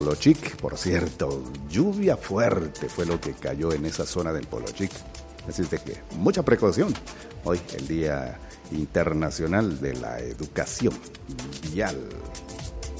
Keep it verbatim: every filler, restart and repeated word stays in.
Polo Chic, por cierto, lluvia fuerte fue lo que cayó en esa zona del Polo Chic. Así es de que mucha precaución. Hoy el Día Internacional de la Educación Vial.